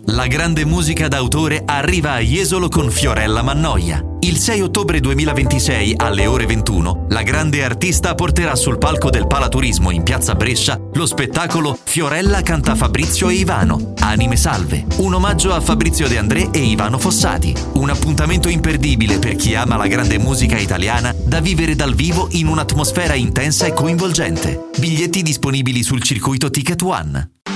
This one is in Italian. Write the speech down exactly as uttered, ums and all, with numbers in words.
La grande musica d'autore arriva a Jesolo con Fiorella Mannoia. Il sei ottobre duemilaventisei, alle ore ventuno, la grande artista porterà sul palco del Palaturismo in piazza Brescia lo spettacolo Fiorella canta Fabrizio e Ivano, Anime Salve, un omaggio a Fabrizio De André e Ivano Fossati. Un appuntamento imperdibile per chi ama la grande musica italiana, da vivere dal vivo in un'atmosfera intensa e coinvolgente. Biglietti disponibili sul circuito Ticket One.